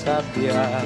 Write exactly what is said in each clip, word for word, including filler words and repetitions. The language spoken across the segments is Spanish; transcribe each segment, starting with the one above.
sabbia.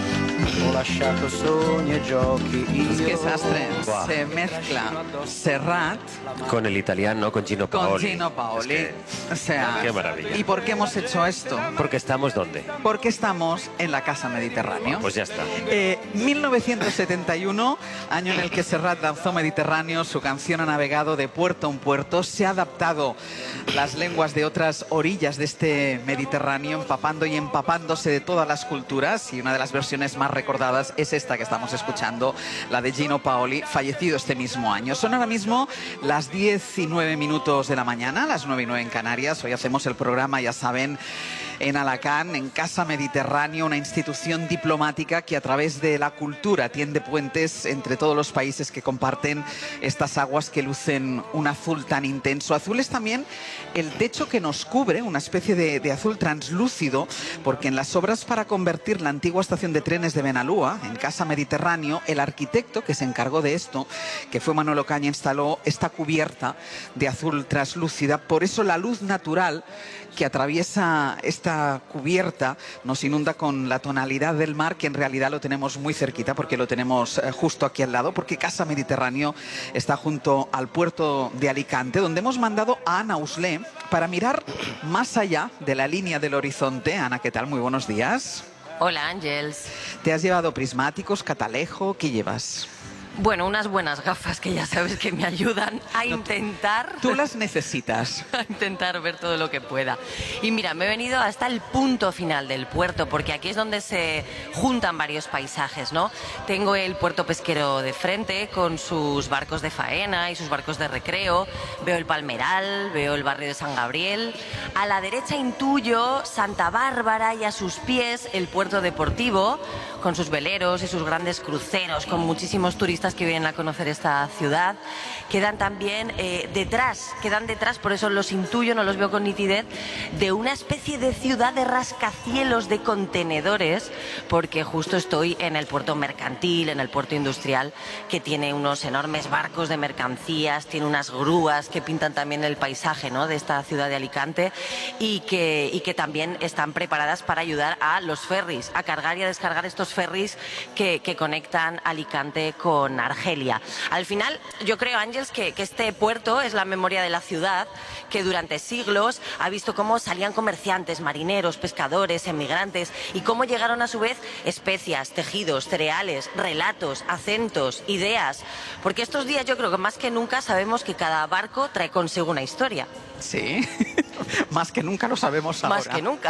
Ho lasciato sogni e giochi. Qué desastre. Wow. Se mezcla Serrat con el italiano, con Gino Paoli. Con Gino Paoli. Es que, o sea, qué maravilla. ¿Y por qué hemos hecho esto? Porque estamos ¿dónde? Porque estamos en la Casa Mediterráneo. Pues ya está. Eh, mil novecientos setenta y uno, año en el que Serrat lanzó Mediterráneo, su canción ha navegado de puerto en puerto, se ha adaptado las lenguas de otras orillas de este Mediterráneo, empapando y empapándose de todas las culturas, y una de las versiones más recordadas es esta que estamos escuchando, la de Gino Paoli, fallecido este mismo año. Son ahora mismo las diez y nueve minutos de la mañana, las nueve y nueve en Canarias. Hoy hacemos el programa, ya saben, en Alacant, en Casa Mediterráneo, una institución diplomática que a través de la cultura tiende puentes entre todos los países que comparten estas aguas que lucen un azul tan intenso. Azul es también el techo que nos cubre, una especie de, de azul translúcido, porque en las obras para convertir la antigua estación de trenes de Benalúa en Casa Mediterráneo, el arquitecto que se encargó de esto, que fue Manolo Caña, instaló esta cubierta de azul translúcida. Por eso la luz natural que atraviesa esta cubierta nos inunda con la tonalidad del mar, que en realidad lo tenemos muy cerquita porque lo tenemos eh, justo aquí al lado, porque Casa Mediterráneo está junto al puerto de Alicante, donde hemos mandado a Ana Uslé para mirar más allá de la línea del horizonte. Ana, ¿qué tal? Muy buenos días. Hola, Ángels. ¿Te has llevado prismáticos, catalejo? ¿Qué llevas? Bueno, unas buenas gafas que ya sabes que me ayudan a intentar... Tú las necesitas. A intentar ver todo lo que pueda. Y mira, me he venido hasta el punto final del puerto, porque aquí es donde se juntan varios paisajes, ¿no? Tengo el puerto pesquero de frente, con sus barcos de faena y sus barcos de recreo. Veo el Palmeral, veo el barrio de San Gabriel. A la derecha intuyo Santa Bárbara y a sus pies el puerto deportivo, con sus veleros y sus grandes cruceros, con muchísimos turistas que vienen a conocer esta ciudad. Quedan también eh, detrás, quedan detrás, por eso los intuyo, no los veo con nitidez, de una especie de ciudad de rascacielos de contenedores, porque justo estoy en el puerto mercantil, en el puerto industrial, que tiene unos enormes barcos de mercancías, tiene unas grúas que pintan también el paisaje, ¿no?, de esta ciudad de Alicante, y que, y que también están preparadas para ayudar a los ferries, a cargar y a descargar estos ferries que, que conectan Alicante con Argelia. Al final, yo creo, Ángels, que, que este puerto es la memoria de la ciudad, que durante siglos ha visto cómo salían comerciantes, marineros, pescadores, emigrantes, y cómo llegaron a su vez especias, tejidos, cereales, relatos, acentos, ideas. Porque estos días yo creo que más que nunca sabemos que cada barco trae consigo una historia. Sí, más que nunca lo sabemos ahora. Más que nunca.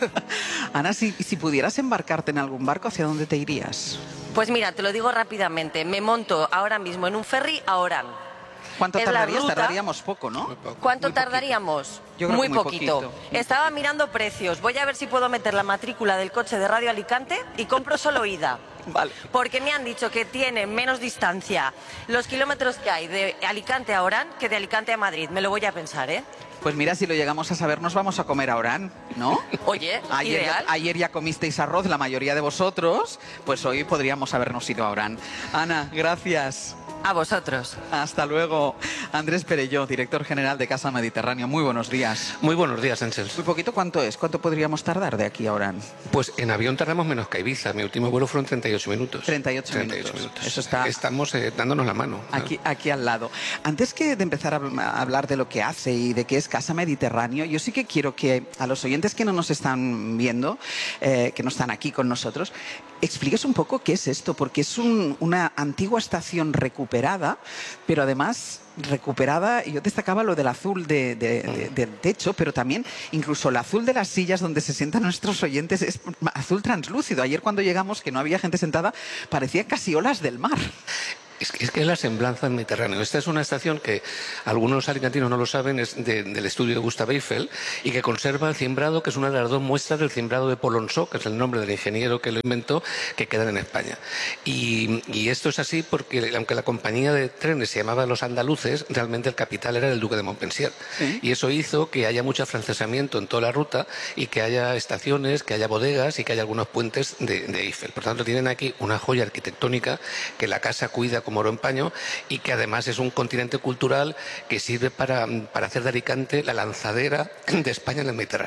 Ana, si, si pudieras embarcarte en algún barco, ¿hacia dónde te irías? Pues mira, te lo digo rápidamente. Me monto ahora mismo en un ferry a Orán. ¿Cuánto es tardarías? ruta... Tardaríamos poco, ¿no? Poco. ¿Cuánto muy tardaríamos? Yo creo muy, que muy poquito. poquito. Estaba mirando precios. Voy a ver si puedo meter la matrícula del coche de Radio Alicante y compro solo ida. Vale. Porque me han dicho que tiene menos distancia los kilómetros que hay de Alicante a Orán que de Alicante a Madrid. Me lo voy a pensar, ¿eh? Pues mira, si lo llegamos a saber, nos vamos a comer a Orán, ¿no? Oye, ayer ideal. Ya, ayer ya comisteis arroz, la mayoría de vosotros, pues hoy podríamos habernos ido a Orán. Ana, gracias. A vosotros. Hasta luego. Andrés Perelló, director general de Casa Mediterráneo. Muy buenos días. Muy buenos días, Ángels. Muy poquito, ¿cuánto es? ¿Cuánto podríamos tardar de aquí a Orán? Pues en avión tardamos menos que a Ibiza. Mi último vuelo fueron treinta y ocho minutos. treinta y ocho, treinta y ocho minutos. minutos. Eso está... Estamos eh, dándonos la mano. Aquí, aquí al lado. Antes que de empezar a hablar de lo que hace y de qué es Casa Mediterráneo, yo sí que quiero que a los oyentes que no nos están viendo, eh, que no están aquí con nosotros, expliques un poco qué es esto, porque es un, una antigua estación recuperada, pero además recuperada, y yo destacaba lo del azul de, de, de, del techo, pero también incluso el azul de las sillas donde se sientan nuestros oyentes es azul translúcido. Ayer cuando llegamos, que no había gente sentada, parecían casi olas del mar. Es que, es que es la semblanza del Mediterráneo. Esta es una estación que algunos alicantinos no lo saben, es de, del estudio de Gustav Eiffel, y que conserva el cimbrado, que es una de las dos muestras del cimbrado de Polonceau, que es el nombre del ingeniero que lo inventó, que quedan en España. Y, y esto es así porque, aunque la compañía de trenes se llamaba Los Andaluces, realmente el capital era el Duque de Montpensier. ¿Sí? Y eso hizo que haya mucho afrancesamiento en toda la ruta y que haya estaciones, que haya bodegas y que haya algunos puentes de, de Eiffel. Por tanto, tienen aquí una joya arquitectónica que la casa cuida como oro en paño, y que además es un continente cultural que sirve para, para hacer de Alicante la lanzadera de España en el Mediterráneo.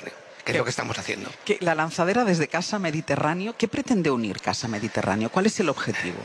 que es lo que estamos haciendo. Que la lanzadera desde Casa Mediterráneo, ¿qué pretende unir Casa Mediterráneo? ¿Cuál es el objetivo?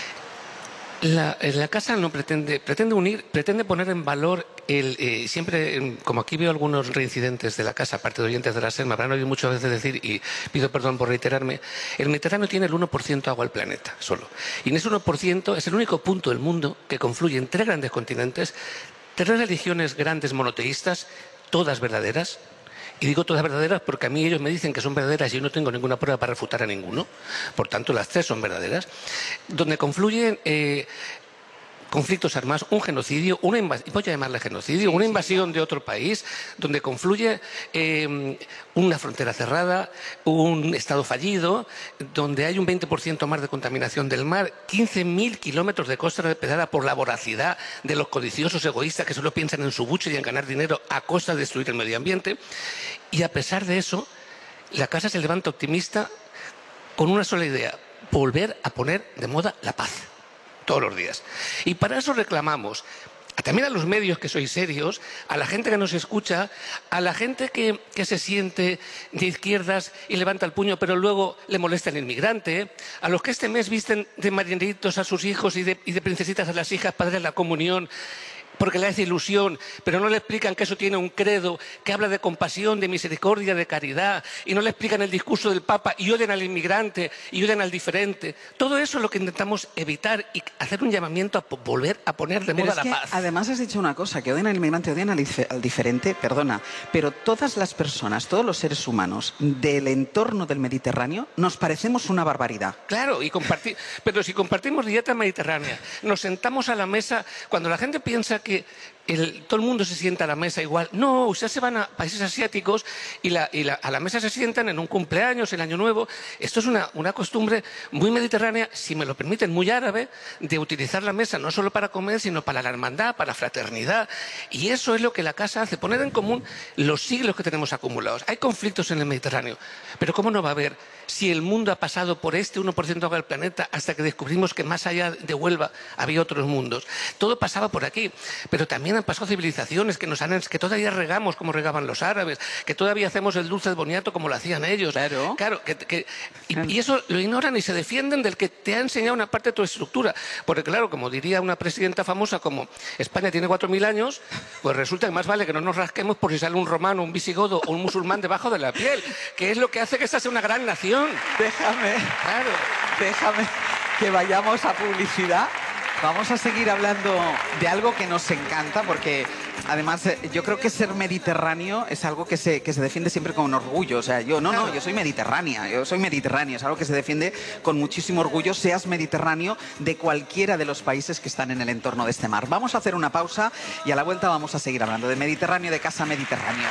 La, la casa no pretende, pretende unir, pretende poner en valor el, eh, siempre, como aquí veo algunos reincidentes de la casa, aparte de oyentes de la SER, me habrán oído muchas veces decir, y pido perdón por reiterarme, el Mediterráneo tiene el uno por ciento agua del planeta, solo. Y en ese uno por ciento es el único punto del mundo que confluye en tres grandes continentes, tres religiones grandes monoteístas, todas verdaderas. Y digo todas verdaderas porque a mí ellos me dicen que son verdaderas y yo no tengo ninguna prueba para refutar a ninguno. Por tanto, las tres son verdaderas. Donde confluyen eh, conflictos armados, un genocidio, una invasión, voy a llamarle genocidio, una invasión de otro país, donde confluye eh, una frontera cerrada, un Estado fallido, donde hay un veinte por ciento más de contaminación del mar, quince mil kilómetros de costa despedada por la voracidad de los codiciosos egoístas que solo piensan en su buche y en ganar dinero a costa de destruir el medio ambiente. Y a pesar de eso, la casa se levanta optimista con una sola idea: volver a poner de moda la paz. Todos los días. Y para eso reclamamos también a los medios que sois serios, a la gente que nos escucha, a la gente que, que se siente de izquierdas y levanta el puño pero luego le molesta el inmigrante, a los que este mes visten de marineritos a sus hijos y de, y de princesitas a las hijas para darles la comunión, porque le hace ilusión, pero no le explican que eso tiene un credo, que habla de compasión, de misericordia, de caridad, y no le explican el discurso del Papa y odian al inmigrante y odian al diferente. Todo eso es lo que intentamos evitar y hacer un llamamiento a volver a poner de moda la paz. Además has dicho una cosa, que odian al inmigrante, odian al, al diferente, perdona, pero todas las personas, todos los seres humanos del entorno del Mediterráneo nos parecemos una barbaridad. Claro, y compartir, pero si compartimos dieta mediterránea, nos sentamos a la mesa, cuando la gente piensa que el, todo el mundo se sienta a la mesa igual. No, ustedes se van a países asiáticos y, la, y la, a la mesa se sientan en un cumpleaños, el Año Nuevo. Esto es una, una costumbre muy mediterránea, si me lo permiten, muy árabe, de utilizar la mesa no solo para comer, sino para la hermandad, para la fraternidad. Y eso es lo que la casa hace, poner en común los siglos que tenemos acumulados. Hay conflictos en el Mediterráneo, pero ¿cómo no va a haber si el mundo ha pasado por este uno por ciento agua del planeta hasta que descubrimos que más allá de Huelva había otros mundos? Todo pasaba por aquí, pero también han pasado civilizaciones que nos han, que todavía regamos como regaban los árabes, que todavía hacemos el dulce de boniato como lo hacían ellos. Claro. Claro, que, que, y, y eso lo ignoran y se defienden del que te ha enseñado una parte de tu estructura. Porque claro, como diría una presidenta famosa, como España tiene cuatro mil años, pues resulta que más vale que no nos rasquemos por si sale un romano, un visigodo o un musulmán debajo de la piel, que es lo que hace que esta sea una gran nación. Déjame, Claro. déjame que vayamos a publicidad. Vamos a seguir hablando de algo que nos encanta, porque además eh, yo creo que ser mediterráneo es algo que se, que se defiende siempre con orgullo. O sea, yo no, no, yo soy mediterránea, yo soy mediterránea, es algo que se defiende con muchísimo orgullo, seas mediterráneo de cualquiera de los países que están en el entorno de este mar. Vamos a hacer una pausa y a la vuelta vamos a seguir hablando de Mediterráneo, de Casa Mediterráneo.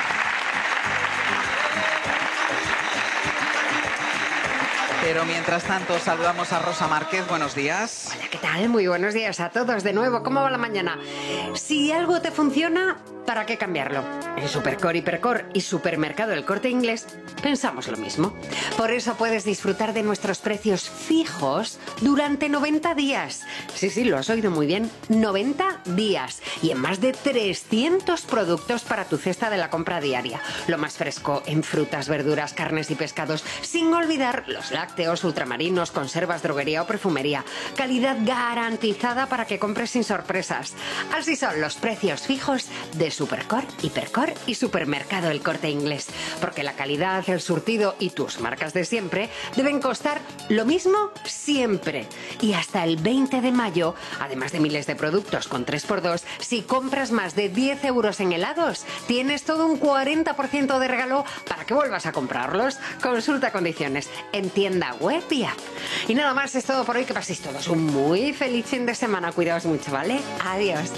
Pero mientras tanto, saludamos a Rosa Márquez. Buenos días. Hola, ¿qué tal? Muy buenos días a todos de nuevo. ¿Cómo va la mañana? Si algo te funciona, ¿para qué cambiarlo? En Supercore, Hipercor y Supermercado El Corte Inglés pensamos lo mismo. Por eso puedes disfrutar de nuestros precios fijos durante noventa días. Sí, sí, lo has oído muy bien. noventa días. Y en más de trescientos productos para tu cesta de la compra diaria. Lo más fresco en frutas, verduras, carnes y pescados. Sin olvidar los lácteos, ultramarinos, conservas, droguería o perfumería. Calidad garantizada para que compres sin sorpresas. Así son los precios fijos de Supercor, Hipercor y Supermercado El Corte Inglés. Porque la calidad, el surtido y tus marcas de siempre deben costar lo mismo siempre. Y hasta el veinte de mayo, además de miles de productos con tres por dos, si compras más de diez euros en helados, tienes todo un cuarenta por ciento de regalo para que vuelvas a comprarlos. Consulta condiciones en tienda web y app. Y nada más, es todo por hoy. Que paséis todos un muy feliz fin de semana. Cuidaos mucho, ¿vale? Adiós.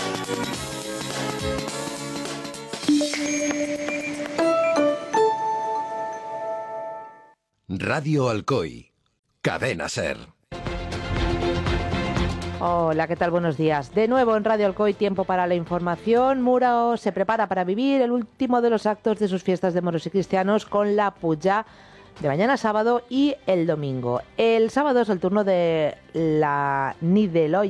Radio Alcoy, Cadena SER. Hola, ¿qué tal? Buenos días. De nuevo en Radio Alcoy, tiempo para la información. Muro se prepara para vivir el último de los actos de sus fiestas de moros y cristianos con la Puja de mañana sábado y el domingo. El sábado es el turno de la Nideloya,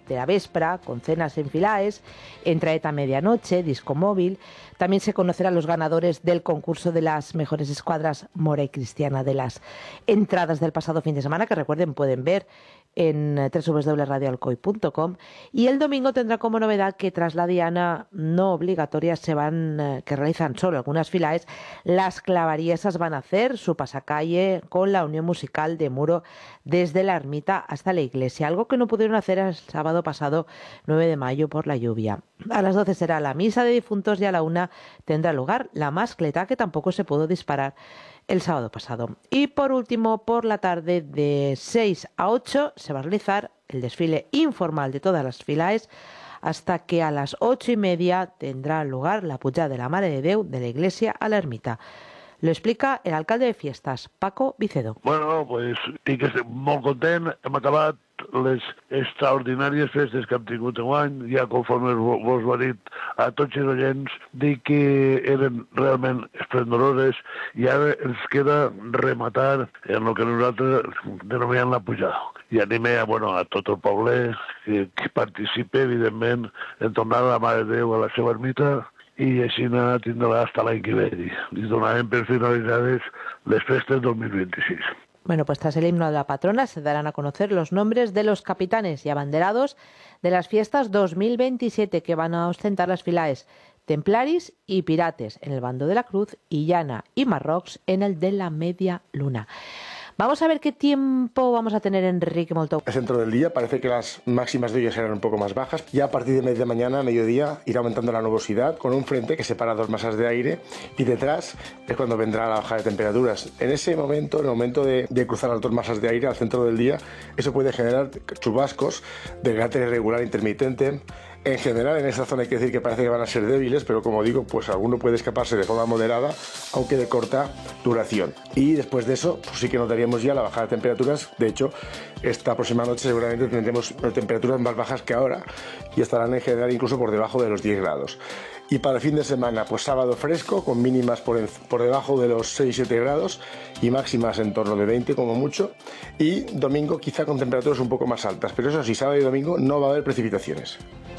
de la véspera, con cenas en Filaes, entraeta a medianoche, disco móvil. También se conocerán los ganadores del concurso de las mejores escuadras mora y cristiana de las entradas del pasado fin de semana, que recuerden pueden ver en doble u doble u doble u punto radio alcoy punto com. Y el domingo tendrá como novedad que tras la diana no obligatoria se van, eh, que realizan solo algunas Filaes, las clavariesas van a hacer su pasacalle con la unión musical de Muro desde la ermita hasta la iglesia, algo que no pudieron hacer el sábado pasado nueve de mayo por la lluvia. A las doce será la misa de difuntos y a la una tendrá lugar la mascleta, que tampoco se pudo disparar el sábado pasado. Y por último, por la tarde de seis a ocho se va a realizar el desfile informal de todas las Filaes, hasta que a las ocho y media tendrá lugar la pujada de la Mare de Déu de la iglesia a la ermita. Lo explica el alcalde de Fiestas, Paco Vicedo. Bueno, pues estic molt content. Hem acabat les extraordinàries festes que hem tingut enguany, ja conforme vos ho ha dit a tots els oients, dic que eren realment esplendoroses i ara ens queda rematar en el que nosaltres denominem la pujada. I animé a, bueno, a tot el poble que, que participe, evidentment, en tornar a la Mare de Déu a la seva ermita, i així tindrà hasta l'any que ve. I donarem per finalitzades les festes dos mil vint-i-sis. Bueno, pues tras el himno de la patrona se darán a conocer los nombres de los capitanes y abanderados de las fiestas dos mil veintisiete que van a ostentar las Filaes Templaris y Pirates en el bando de la Cruz y Llana y Marrocs en el de la Media Luna. Vamos a ver qué tiempo vamos a tener, Enrique Moltó. El centro del día parece que las máximas de hoy serán un poco más bajas. Ya a partir de media mañana, mediodía, irá aumentando la nubosidad con un frente que separa dos masas de aire y detrás es cuando vendrá la bajada de temperaturas. En ese momento, en el momento de, de cruzar las dos masas de aire al centro del día, eso puede generar chubascos de carácter irregular intermitente. En general, en esta zona hay que decir que parece que van a ser débiles, pero como digo, pues alguno puede escaparse de forma moderada, aunque de corta duración. Y después de eso, pues sí que notaríamos ya la bajada de temperaturas. De hecho, esta próxima noche seguramente tendremos temperaturas más bajas que ahora y estarán en general incluso por debajo de los diez grados. Y para el fin de semana, pues sábado fresco, con mínimas por, en, por debajo de los seis siete grados y máximas en torno de veinte como mucho. Y domingo quizá con temperaturas un poco más altas, pero eso sí, sábado y domingo no va a haber precipitaciones.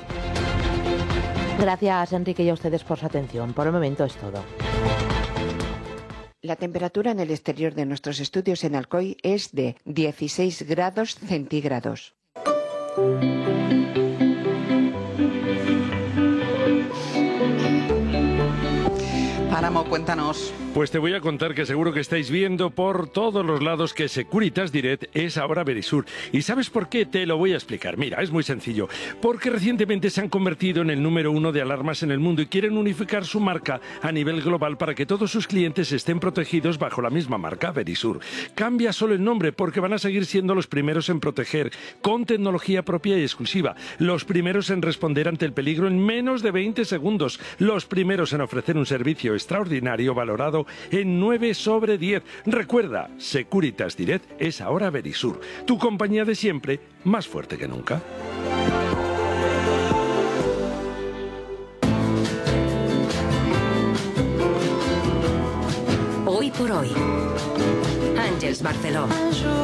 Gracias, Enrique, y a ustedes por su atención. Por el momento es todo. La temperatura en el exterior de nuestros estudios en Alcoy es de dieciséis grados centígrados. Páramo, cuéntanos. Pues te voy a contar que seguro que estáis viendo por todos los lados que Securitas Direct es ahora Verisur. ¿Y sabes por qué? Te lo voy a explicar. Mira, es muy sencillo. Porque recientemente se han convertido en el número uno de alarmas en el mundo y quieren unificar su marca a nivel global para que todos sus clientes estén protegidos bajo la misma marca, Verisur. Cambia solo el nombre porque van a seguir siendo los primeros en proteger con tecnología propia y exclusiva. Los primeros en responder ante el peligro en menos de veinte segundos. Los primeros en ofrecer un servicio extraordinario valorado en nueve sobre diez. Recuerda, Securitas Direct es ahora Verisur, tu compañía de siempre, más fuerte que nunca. Hoy por hoy, Àngels Barceló.